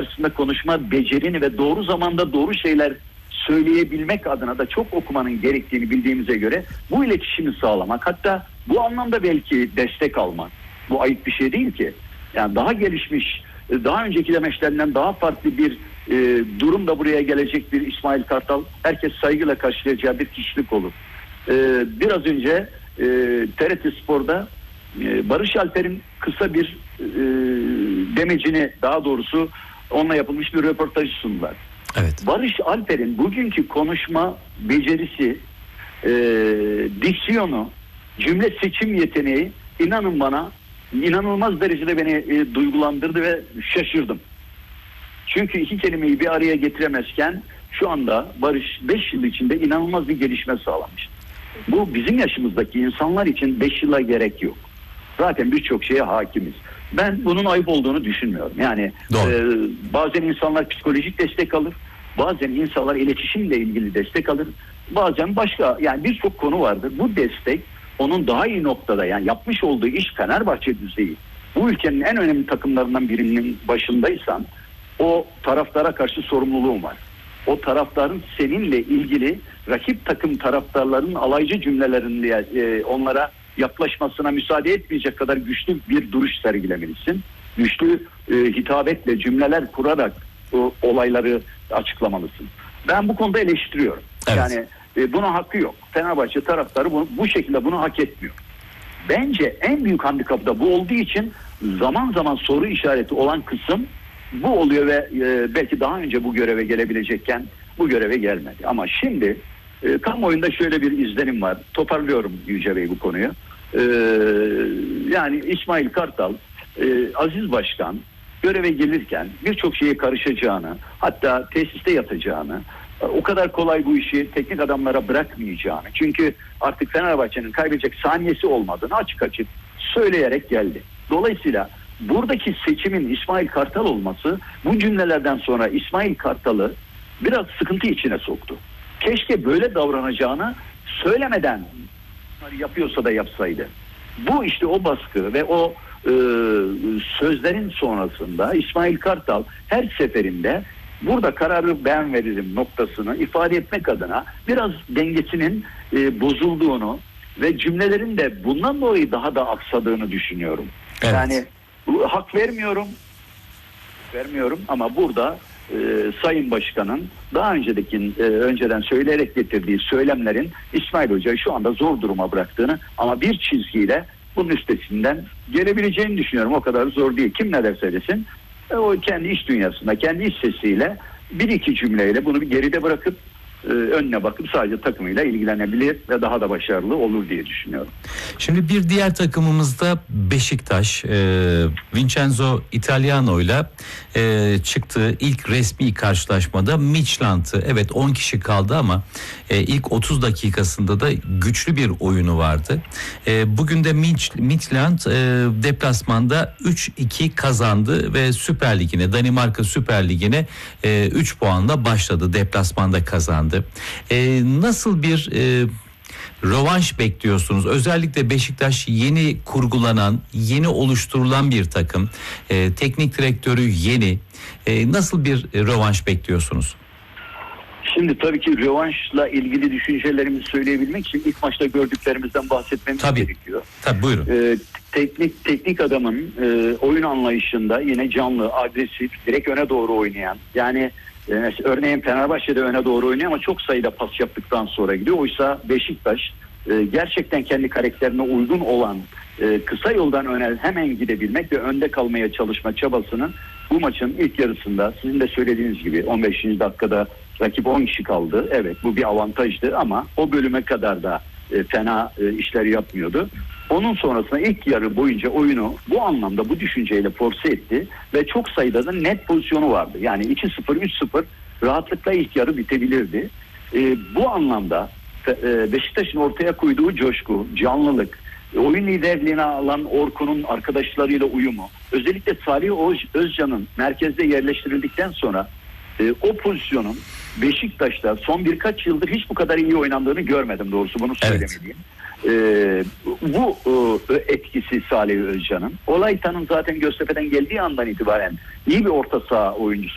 karşısında konuşma becerini ve doğru zamanda doğru şeyler söyleyebilmek adına da çok okumanın gerektiğini bildiğimize göre bu iletişimi sağlamak, hatta bu anlamda belki destek almak, bu ayıp bir şey değil ki. Yani daha gelişmiş, daha önceki demeçlerinden daha farklı bir durumda buraya gelecek bir İsmail Kartal herkes saygıyla karşılayacağı bir kişilik olur. Biraz önce TRT Spor'da Barış Alper'in kısa bir demecini, daha doğrusu onunla yapılmış bir röportajı sundular. Evet. Barış Alper'in bugünkü konuşma becerisi, diksiyonu, cümle seçim yeteneği, inanın bana, inanılmaz derecede beni duygulandırdı ve şaşırdım. Çünkü iki kelimeyi bir araya getiremezken şu anda Barış 5 yıl içinde inanılmaz bir gelişme sağlamış. Bu bizim yaşımızdaki insanlar için 5 yıla gerek yok. Zaten birçok şeye hakimiz. Ben bunun ayıp olduğunu düşünmüyorum. Yani bazen insanlar psikolojik destek alır. Bazen insanlar iletişimle ilgili destek alır. Bazen başka, yani birçok konu vardır. Bu destek onun daha iyi noktada, yani yapmış olduğu iş Fenerbahçe düzeyi. Bu ülkenin en önemli takımlarından birinin başındaysan o taraftara karşı sorumluluğun var. O taraftarın seninle ilgili rakip takım taraftarlarının alaycı cümlelerinde onlara yaklaşmasına müsaade etmeyecek kadar güçlü bir duruş sergilemelisin. Güçlü hitabetle cümleler kurarak olayları açıklamalısın. Ben bu konuda eleştiriyorum. Evet. Yani buna hakkı yok. Fenerbahçe taraftarı bu şekilde bunu hak etmiyor. Bence en büyük handikap da bu olduğu için zaman zaman soru işareti olan kısım bu oluyor ve belki daha önce bu göreve gelebilecekken bu göreve gelmedi. Ama şimdi kamuoyunda şöyle bir izlenim var. Toparlıyorum Yüce Bey bu konuyu. Yani İsmail Kartal, Aziz Başkan göreve gelirken birçok şeye karışacağını, hatta tesiste yatacağını, o kadar kolay bu işi teknik adamlara bırakmayacağını, çünkü artık Fenerbahçe'nin kaybedecek saniyesi olmadığını açık açık söyleyerek geldi. Dolayısıyla buradaki seçimin İsmail Kartal olması bu cümlelerden sonra İsmail Kartal'ı biraz sıkıntı içine soktu. Keşke böyle davranacağını söylemeden yapıyorsa da yapsaydı. Bu işte o baskı ve o sözlerin sonrasında İsmail Kartal her seferinde burada kararı ben veririm noktasını ifade etmek adına biraz dengesinin bozulduğunu ve cümlelerin de bundan dolayı daha da aksadığını düşünüyorum. Evet. Yani hak vermiyorum ama burada Sayın Başkan'ın daha önceden söyleyerek getirdiği söylemlerin İsmail Hoca'yı şu anda zor duruma bıraktığını, ama bir çizgiyle bunun üstesinden gelebileceğini düşünüyorum. O kadar zor değil. Kim ne derse desin, o kendi iş dünyasında, kendi iş sesiyle bir iki cümleyle bunu bir geride bırakıp önüne bakıp sadece takımıyla ilgilenebilir ve daha da başarılı olur diye düşünüyorum. Şimdi bir diğer takımımızda Beşiktaş, Vincenzo Italiano ile çıktığı ilk resmi karşılaşmada Midtjylland'ı, evet 10 kişi kaldı ama ilk 30 dakikasında da güçlü bir oyunu vardı. Bugün de Midtjylland deplasmanda 3-2 kazandı ve Süper Ligi'ne, Danimarka Süper Ligi'ne 3 puanla başladı, deplasmanda kazandı. Nasıl bir rövanş bekliyorsunuz? Özellikle Beşiktaş yeni kurgulanan, yeni oluşturulan bir takım. Teknik direktörü yeni. Nasıl bir rövanş bekliyorsunuz? Şimdi tabii ki rövanşla ilgili düşüncelerimizi söyleyebilmek için ilk maçta gördüklerimizden bahsetmemiz gerekiyor. Tabii, buyurun. Teknik adamın oyun anlayışında yine canlı, agresif, direkt öne doğru oynayan, yani örneğin Fenerbahçe'de öne doğru oynuyor ama çok sayıda pas yaptıktan sonra gidiyor. Oysa Beşiktaş gerçekten kendi karakterine uygun olan kısa yoldan öne hemen gidebilmek ve önde kalmaya çalışma çabasının bu maçın ilk yarısında, sizin de söylediğiniz gibi 15. dakikada rakip 10 kişi kaldı. Evet, bu bir avantajdı ama o bölüme kadar da fena işler yapmıyordu. Onun sonrasında ilk yarı boyunca oyunu bu anlamda, bu düşünceyle force etti ve çok sayıda da net pozisyonu vardı. Yani 2-0, 3-0 rahatlıkla ilk yarı bitebilirdi. Bu anlamda Beşiktaş'ın ortaya koyduğu coşku, canlılık, oyun liderliğine alan Orkun'un arkadaşlarıyla uyumu, özellikle Salih Özcan'ın merkezde yerleştirildikten sonra o pozisyonun Beşiktaş'ta son birkaç yıldır hiç bu kadar iyi oynandığını görmedim, doğrusu bunu söylemeliyim. Bu etkisi Salih Özcan'ın. Olaytan'ın zaten Göztepe'den geldiği andan itibaren iyi bir orta saha oyuncusu